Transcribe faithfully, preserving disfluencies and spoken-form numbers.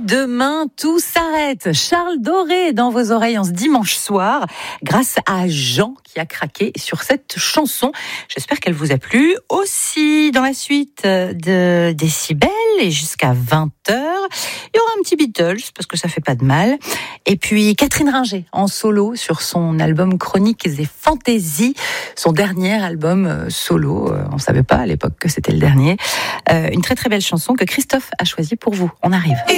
demain, tout s'arrête. Charles Doré dans vos oreilles en ce dimanche soir, grâce à Jean qui a craqué sur cette chanson. J'espère qu'elle vous a plu. Aussi, dans la suite de Décibel et jusqu'à vingt heures, il y aura un petit Beatles, parce que ça fait pas de mal. Et puis, Catherine Ringer en solo sur son album Chroniques et Fantaisies, son dernier album solo. On savait pas à l'époque que c'était le dernier. Euh, une très très belle chanson que Christophe a choisie pour vous. On arrive.